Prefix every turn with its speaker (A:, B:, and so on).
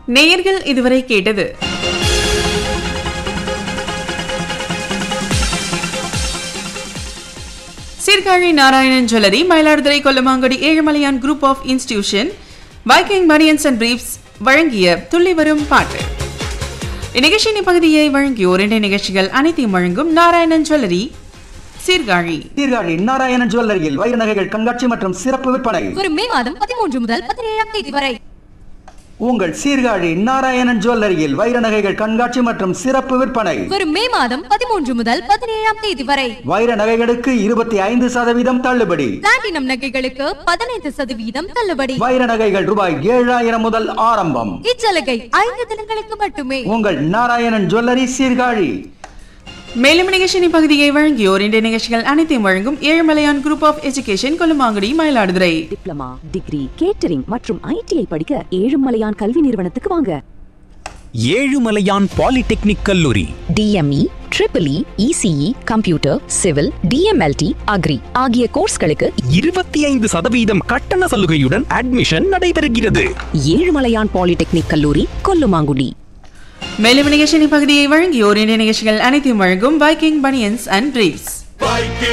A: நேயர்கள் இதுவரை கேட்டது Sirkazhi Narayanan jewellery, Mayiladuthurai, Kollamangudi, Ezhumalaiyan group of institution, Viking banians and briefs வழங்கிய துள்ளி வரும் பாட்டு. இந்நிகழ்ச்சியின் பகுதியை வழங்கியோர் இன்றைய நிகழ்ச்சிகள் அனைத்தையும் வழங்கும் நாராயணன் ஜுவல்லரி, சீர்காழி.
B: சீர்காழி நாராயணன் ஜுவல்லரியில் வைர நகைகள் கண்காட்சி மற்றும் சிறப்பு விற்பனை
C: வரும் மே மாதம் 13 முதல் 17ஆம் தேதி வரை.
B: உங்கள் சீர்காழி நாராயணன் ஜுவல்லரியில் வைர நகைகள் கண்காட்சி மற்றும் சிறப்பு விற்பனை
C: வரும் மே மாதம் 13 முதல் 17ஆம் தேதி வரை.
B: வைர நகைகளுக்கு 25% தள்ளுபடி,
C: பிளாட்டினம் நகைகளுக்கு 15% தள்ளுபடி.
B: வைர நகைகள் ரூபாய் 7000 முதல் ஆரம்பம்.
C: இச்சலுகை 5 தினங்களுக்கு மட்டுமே.
B: உங்கள் நாராயணன் ஜுவல்லரி, சீர்காழி.
A: மேலும் நிகழ்ச்சியின் பகுதியை வழங்கியோர் இன்றைய நிகழ்ச்சிகள் அனைத்தையும் வழங்கும் Ezhumalaiyan group of education, Kollamangudi, Mayiladuthurai.
D: Diploma, degree, catering மற்றும் ஐடிஐ படிக்க ஏழுமலையான் கல்வி நிறுவனத்துக்கு வாங்க.
E: ஏழுமலையான் பாலிடெக்னிக் கல்லூரி.
D: DME, triple E, ECE, computer, civil, DMLT, agri ஆகிய கோர்ஸ்களுக்கு
E: 25% கட்டண சலுகையுடன் அட்மிஷன் நடைபெறுகிறது.
D: ஏழுமலையான் பாலிடெக்னிக் கல்லூரி, கொல்லுமாங்குடி.
A: மேலும் நிகழ்ச்சியின் பகுதியை வழங்கியோர் இன்றைய நிகழ்ச்சிகள் அனைத்தையும் வழங்கும் வைக்கிங் பனியன்ஸ் அண்ட் பிரீஃப்ஸ்.